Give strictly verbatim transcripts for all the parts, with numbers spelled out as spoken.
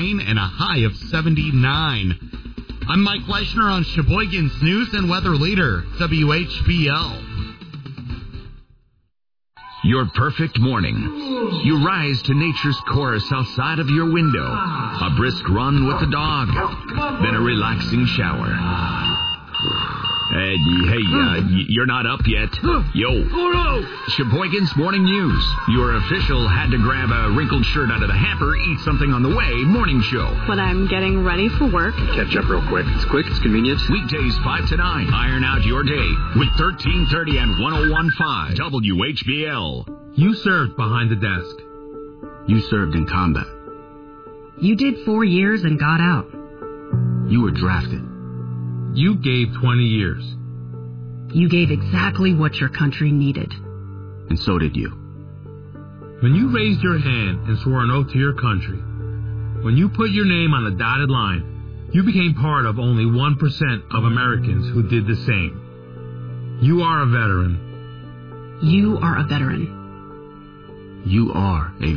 rain and a high of seventy-nine. I'm Mike Fleischner on Sheboygan's News and Weather Leader, W H B L. Your perfect morning. You rise to nature's chorus outside of your window. A brisk run with the dog. Then a relaxing shower. Hey, hey, uh, you're not up yet. Yo. Sheboygan's Morning News. Your official had to grab a wrinkled shirt out of the hamper, eat something on the way, morning show. When I'm getting ready for work. Catch up real quick. It's quick, it's convenient. Weekdays five to nine. Iron out your day with thirteen thirty and one oh one point five W H B L. You served behind the desk. You served in combat. You did four years and got out. You were drafted. You gave twenty years. You gave exactly what your country needed. And so did you. When you raised your hand and swore an oath to your country, when you put your name on a dotted line, you became part of only one percent of Americans who did the same. You are a veteran. You are a veteran. You are a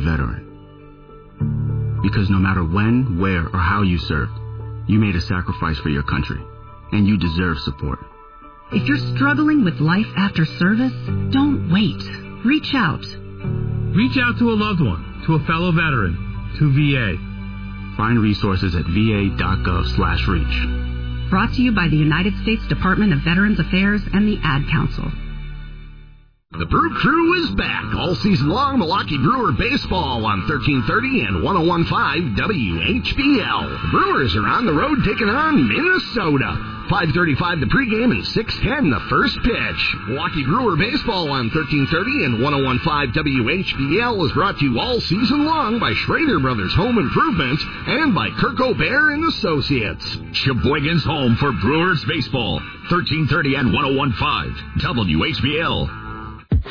veteran. Because no matter when, where, or how you served, you made a sacrifice for your country. And you deserve support. If you're struggling with life after service, don't wait. Reach out. Reach out to a loved one, to a fellow veteran, to V A. Find resources at va.gov slash reach. Brought to you by the United States Department of Veterans Affairs and the Ad Council. The Brew Crew is back all season long. Milwaukee Brewer baseball on thirteen thirty and one oh one point five W H B L. The Brewers are on the road taking on Minnesota. five thirty-five the pregame and six ten the first pitch. Milwaukee Brewer baseball on thirteen thirty and one oh one point five W H B L is brought to you all season long by Schrader Brothers Home Improvement and by Kirk O'Bear and Associates. Sheboygan's home for Brewers baseball. thirteen thirty and one oh one point five W H B L.